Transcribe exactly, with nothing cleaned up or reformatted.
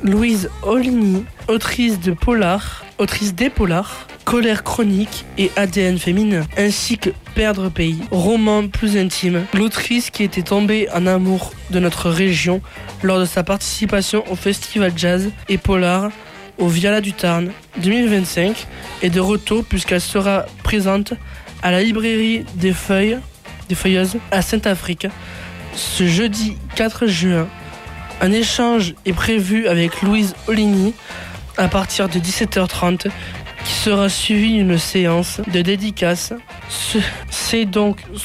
Louise Olligny, autrice de Polar, autrice des Polars, Colère chronique et A D N féminin, ainsi que Perdre pays, roman plus intime. L'autrice qui était tombée en amour de notre région lors de sa participation au festival jazz et Polar au Viala du Tarn deux mille vingt-cinq est de retour puisqu'elle sera présente à la librairie des Feuilles, des Feuilleuses à Saint-Afrique ce jeudi quatre juin. Un échange est prévu avec Louise Olligny à partir de dix-sept heures trente qui sera suivi d'une séance de dédicace. C'est donc